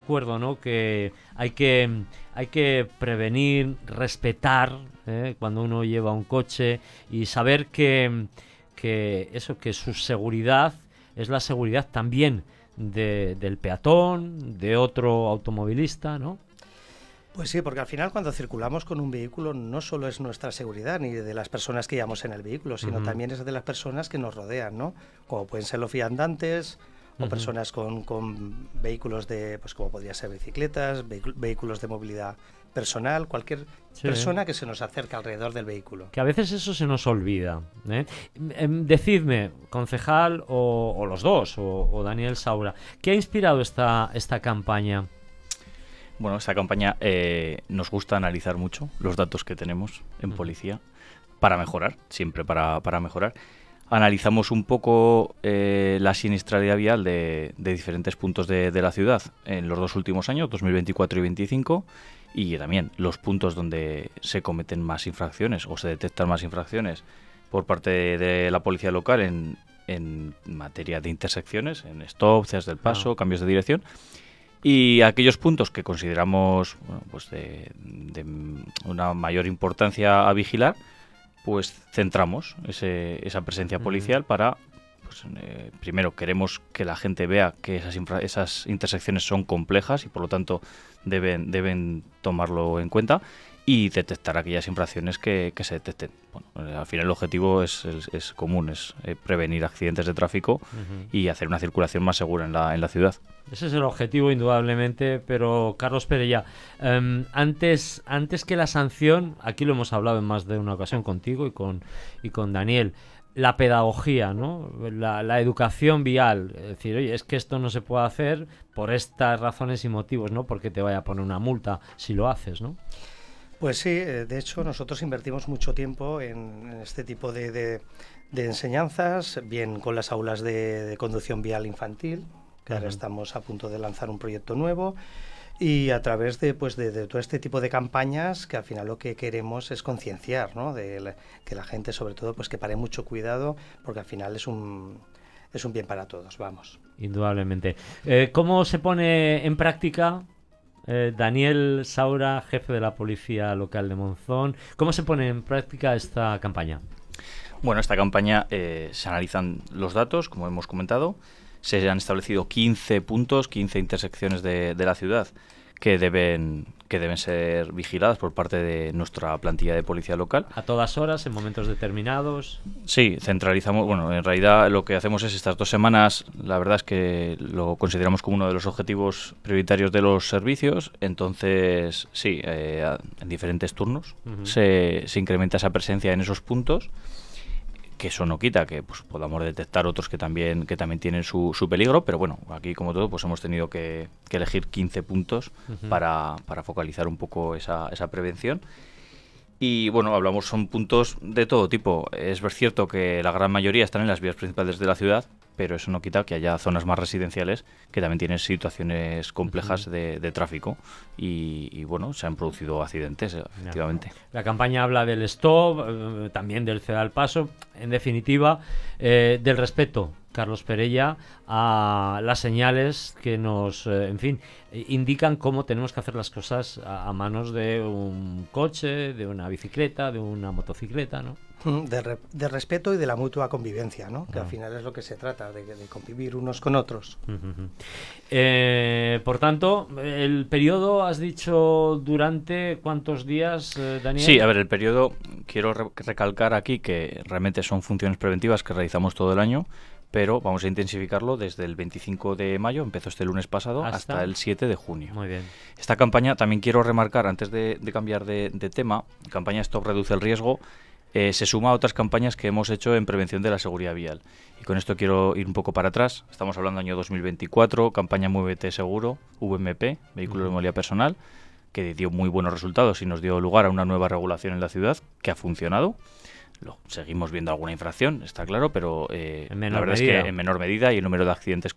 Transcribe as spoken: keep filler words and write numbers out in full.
acuerdo, ¿no? Que hay que hay que prevenir, respetar, ¿eh? Cuando uno lleva un coche y saber que, que eso, que su seguridad es la seguridad también de, del peatón, de otro automovilista, ¿no? Pues sí, porque al final cuando circulamos con un vehículo no solo es nuestra seguridad ni de las personas que llevamos en el vehículo, sino uh-huh. también es de las personas que nos rodean, ¿no? Como pueden ser los viandantes o uh-huh. personas con, con vehículos de, pues como podría ser bicicletas, vehic- vehículos de movilidad personal, cualquier sí. persona que se nos acerca alrededor del vehículo. Que a veces eso se nos olvida, ¿eh? Decidme, concejal o, o los dos, o, o Daniel Saura, ¿qué ha inspirado esta, esta campaña? Bueno, esta campaña eh, nos gusta analizar mucho los datos que tenemos en policía para mejorar, siempre para, para mejorar. Analizamos un poco eh, la siniestralidad vial de, de diferentes puntos de, de la ciudad en los dos últimos años, dos mil veinticuatro y veinticinco, y también los puntos donde se cometen más infracciones o se detectan más infracciones por parte de, de la policía local en, en materia de intersecciones, en stop, cesas del paso, ah. cambios de dirección. Y aquellos puntos que consideramos bueno, pues de, de una mayor importancia a vigilar, pues centramos ese, esa presencia policial para, pues, eh, primero queremos que la gente vea que esas, infra- esas intersecciones son complejas y por lo tanto deben, deben tomarlo en cuenta y detectar aquellas infracciones que, que se detecten. Bueno, al final el objetivo es, es, es común, es eh, prevenir accidentes de tráfico uh-huh. y hacer una circulación más segura en la, en la ciudad. Ese es el objetivo, indudablemente, pero Carlos Perellá, um, antes, antes que la sanción, aquí lo hemos hablado en más de una ocasión contigo y con, y con Daniel, la pedagogía, ¿no? La, la educación vial, es decir, oye, es que esto no se puede hacer por estas razones y motivos, ¿no? Porque te vaya a poner una multa si lo haces, ¿no? Pues sí, de hecho nosotros invertimos mucho tiempo en, en este tipo de, de, de enseñanzas, bien con las aulas de, de conducción vial infantil, que uh-huh. ahora estamos a punto de lanzar un proyecto nuevo, y a través de, pues de, de todo este tipo de campañas que al final lo que queremos es concienciar, ¿no? De la, que la gente sobre todo pues que pare mucho cuidado, porque al final es un, es un bien para todos, vamos. Indudablemente. Eh, ¿Cómo se pone en práctica? Eh, Daniel Saura, jefe de la Policía Local de Monzón. ¿Cómo se pone en práctica esta campaña? Bueno, esta campaña eh, se analizan los datos, como hemos comentado. Se han establecido quince puntos, quince intersecciones de, de la ciudad que deben que deben ser vigiladas por parte de nuestra plantilla de policía local. ¿A todas horas, en momentos determinados? Sí, centralizamos, bueno, en realidad lo que hacemos es estas dos semanas, la verdad es que lo consideramos como uno de los objetivos prioritarios de los servicios, entonces sí, eh, en diferentes turnos uh-huh. se, se incrementa esa presencia en esos puntos, que eso no quita que pues podamos detectar otros que también que también tienen su, su peligro, pero bueno, aquí como todo pues hemos tenido que, que elegir quince puntos uh-huh. para, para focalizar un poco esa, esa prevención. Y bueno, hablamos, son puntos de todo tipo. Es cierto que la gran mayoría están en las vías principales de la ciudad, pero eso no quita que haya zonas más residenciales que también tienen situaciones complejas uh-huh. de, de tráfico y, y bueno, se han producido accidentes, efectivamente. La campaña habla del stop, eh, también del ceda al paso, en definitiva, eh, del respeto, Carlos Perellá, a las señales que nos, eh, en fin, indican cómo tenemos que hacer las cosas a, a manos de un coche, de una bicicleta, de una motocicleta, ¿no? De, re, de respeto y de la mutua convivencia, ¿no? Que ah. al final es lo que se trata, de, de convivir unos con otros. Uh-huh. Eh, por tanto, el periodo, has dicho, durante cuántos días, eh, Daniel? Sí, a ver, el periodo, quiero re- recalcar aquí que realmente son funciones preventivas que realizamos todo el año, pero vamos a intensificarlo desde el veinticinco de mayo, empezó este lunes pasado, hasta, hasta el siete de junio. Muy bien. Esta campaña, también quiero remarcar, antes de, de cambiar de, de tema, campaña Stop Reduce el Riesgo, eh, se suma a otras campañas que hemos hecho en prevención de la seguridad vial. Y con esto quiero ir un poco para atrás. Estamos hablando año dos mil veinticuatro, campaña Muévete Seguro, V M P, Vehículos de Movilidad Personal, que dio muy buenos resultados y nos dio lugar a una nueva regulación en la ciudad que ha funcionado. Lo, seguimos viendo alguna infracción, está claro, pero eh, la verdad medida. es que en menor medida y el número de accidentes